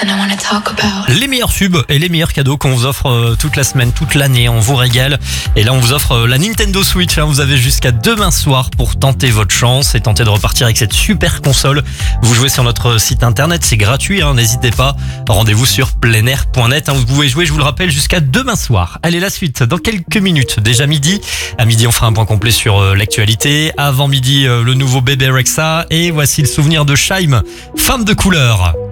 Les meilleurs subs et les meilleurs cadeaux qu'on vous offre toute la semaine, toute l'année, on vous régale. Et là on vous offre la Nintendo Switch, vous avez jusqu'à demain soir pour tenter votre chance et tenter de repartir avec cette super console. Vous jouez sur notre site internet, c'est gratuit, n'hésitez pas. Rendez-vous sur pleinair.net, vous pouvez jouer, je vous le rappelle, jusqu'à demain soir. Allez, la suite dans quelques minutes, déjà midi. À midi on fera un point complet sur l'actualité. Avant midi, le nouveau bébé Rexha. Et voici le souvenir de Scheim, Femme de couleur.